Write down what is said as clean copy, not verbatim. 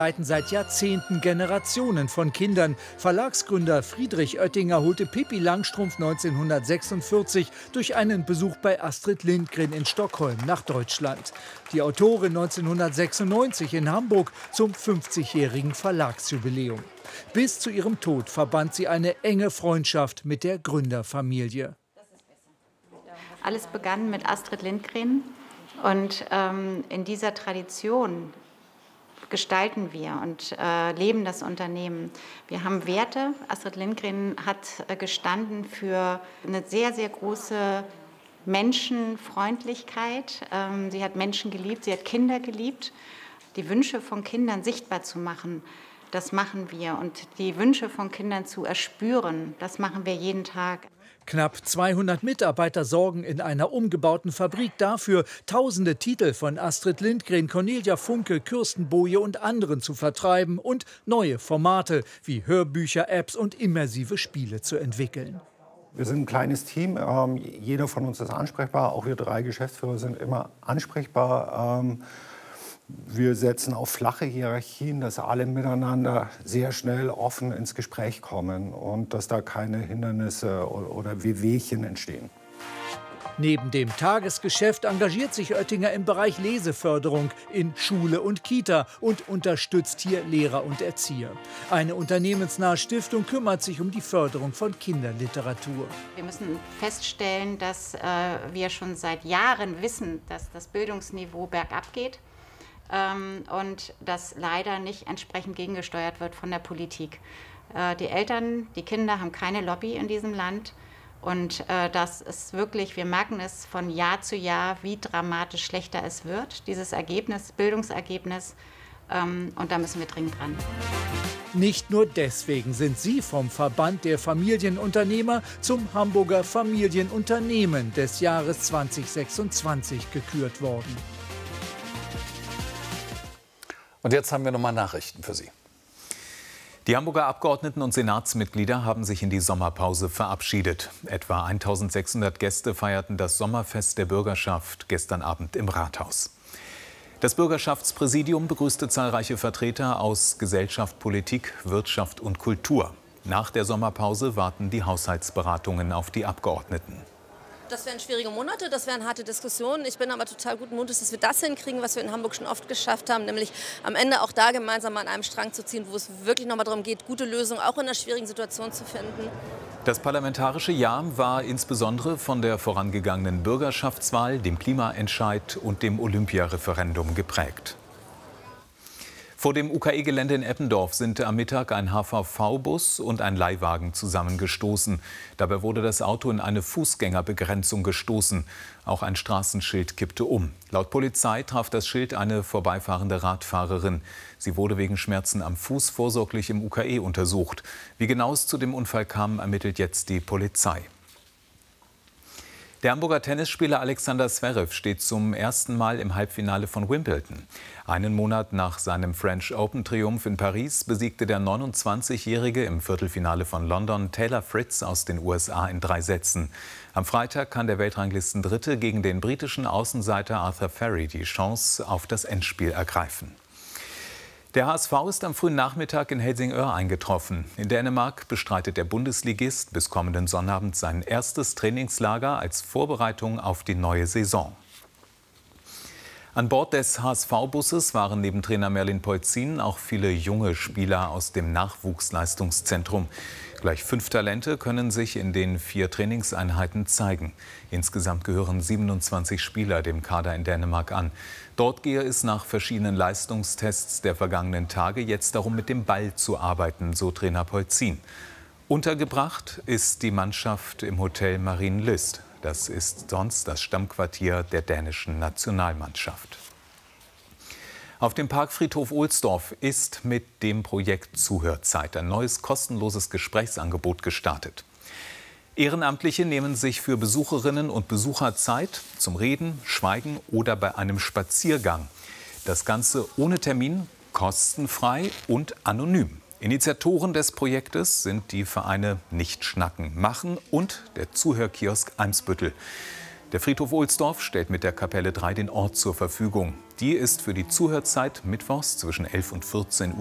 Begleiten seit Jahrzehnten Generationen von Kindern. Verlagsgründer Friedrich Oettinger holte Pippi Langstrumpf 1946 durch einen Besuch bei Astrid Lindgren in Stockholm nach Deutschland. Die Autorin 1996 in Hamburg zum 50-jährigen Verlagsjubiläum. Bis zu ihrem Tod verband sie eine enge Freundschaft mit der Gründerfamilie. Alles begann mit Astrid Lindgren und in dieser Tradition gestalten wir und leben das Unternehmen. Wir haben Werte. Astrid Lindgren hat gestanden für eine sehr, sehr große Menschenfreundlichkeit. Sie hat Menschen geliebt, sie hat Kinder geliebt. Die Wünsche von Kindern sichtbar zu machen, das machen wir. Und die Wünsche von Kindern zu erspüren, das machen wir jeden Tag. Knapp 200 Mitarbeiter sorgen in einer umgebauten Fabrik dafür, tausende Titel von Astrid Lindgren, Cornelia Funke, Kirsten Boje und anderen zu vertreiben und neue Formate wie Hörbücher, Apps und immersive Spiele zu entwickeln. Wir sind ein kleines Team, jeder von uns ist ansprechbar, auch wir 3 Geschäftsführer sind immer ansprechbar. Wir setzen auf flache Hierarchien, dass alle miteinander sehr schnell offen ins Gespräch kommen und dass da keine Hindernisse oder Wehwehchen entstehen. Neben dem Tagesgeschäft engagiert sich Oettinger im Bereich Leseförderung in Schule und Kita und unterstützt hier Lehrer und Erzieher. Eine unternehmensnahe Stiftung kümmert sich um die Förderung von Kinderliteratur. Wir müssen feststellen, dass wir schon seit Jahren wissen, dass das Bildungsniveau bergab geht. Und das leider nicht entsprechend gegengesteuert wird von der Politik. Die Eltern, die Kinder haben keine Lobby in diesem Land. Und das ist wirklich, wir merken es von Jahr zu Jahr, wie dramatisch schlechter es wird, dieses Ergebnis, Bildungsergebnis. Und da müssen wir dringend ran. Nicht nur deswegen sind sie vom Verband der Familienunternehmer zum Hamburger Familienunternehmen des Jahres 2026 gekürt worden. Und jetzt haben wir nochmal Nachrichten für Sie. Die Hamburger Abgeordneten und Senatsmitglieder haben sich in die Sommerpause verabschiedet. Etwa 1600 Gäste feierten das Sommerfest der Bürgerschaft gestern Abend im Rathaus. Das Bürgerschaftspräsidium begrüßte zahlreiche Vertreter aus Gesellschaft, Politik, Wirtschaft und Kultur. Nach der Sommerpause warten die Haushaltsberatungen auf die Abgeordneten. Das wären schwierige Monate, das wären harte Diskussionen. Ich bin aber total guten Mutes, dass wir das hinkriegen, was wir in Hamburg schon oft geschafft haben, nämlich am Ende auch da gemeinsam an einem Strang zu ziehen, wo es wirklich noch mal darum geht, gute Lösungen auch in einer schwierigen Situation zu finden. Das parlamentarische Jahr war insbesondere von der vorangegangenen Bürgerschaftswahl, dem Klimaentscheid und dem Olympiareferendum geprägt. Vor dem UKE-Gelände in Eppendorf sind am Mittag ein HVV-Bus und ein Leihwagen zusammengestoßen. Dabei wurde das Auto in eine Fußgängerbegrenzung gestoßen. Auch ein Straßenschild kippte um. Laut Polizei traf das Schild eine vorbeifahrende Radfahrerin. Sie wurde wegen Schmerzen am Fuß vorsorglich im UKE untersucht. Wie genau es zu dem Unfall kam, ermittelt jetzt die Polizei. Der Hamburger Tennisspieler Alexander Zverev steht zum ersten Mal im Halbfinale von Wimbledon. Einen Monat nach seinem French Open-Triumph in Paris besiegte der 29-Jährige im Viertelfinale von London Taylor Fritz aus den USA in 3 Sätzen. Am Freitag kann der Weltranglistendritte gegen den britischen Außenseiter Arthur Ferry die Chance auf das Endspiel ergreifen. Der HSV ist am frühen Nachmittag in Helsingør eingetroffen. In Dänemark bestreitet der Bundesligist bis kommenden Sonnabend sein erstes Trainingslager als Vorbereitung auf die neue Saison. An Bord des HSV-Busses waren neben Trainer Merlin Polzin auch viele junge Spieler aus dem Nachwuchsleistungszentrum. Gleich 5 Talente können sich in den 4 Trainingseinheiten zeigen. Insgesamt gehören 27 Spieler dem Kader in Dänemark an. Dort gehe es nach verschiedenen Leistungstests der vergangenen Tage jetzt darum, mit dem Ball zu arbeiten, so Trainer Polzin. Untergebracht ist die Mannschaft im Hotel Marienlyst. Das ist sonst das Stammquartier der dänischen Nationalmannschaft. Auf dem Parkfriedhof Ohlsdorf ist mit dem Projekt Zuhörzeit ein neues kostenloses Gesprächsangebot gestartet. Ehrenamtliche nehmen sich für Besucherinnen und Besucher Zeit zum Reden, Schweigen oder bei einem Spaziergang. Das Ganze ohne Termin, kostenfrei und anonym. Initiatoren des Projektes sind die Vereine Nicht Schnacken machen und der Zuhörkiosk Eimsbüttel. Der Friedhof Ohlsdorf stellt mit der Kapelle 3 den Ort zur Verfügung. Die ist für die Zuhörzeit mittwochs zwischen 11 und 14 Uhr